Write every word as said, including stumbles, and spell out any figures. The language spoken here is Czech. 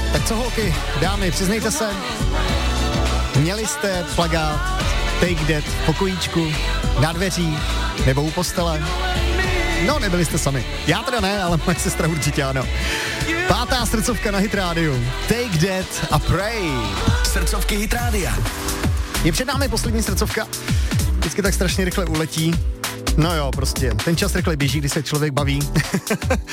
Tak co holky, dámy, přiznejte se, měli jste plagát Take That v pokojíčku, na dveří nebo u postele? No, nebyli jste sami. Já teda ne, ale moje sestra určitě ano. Pátá srdcovka na Hit Radio. Take That a Pray. Srdcovky Hit Rádia. Je před námi poslední srdcovka. Vždycky tak strašně rychle uletí. No jo, prostě, ten čas rychle běží, když se člověk baví.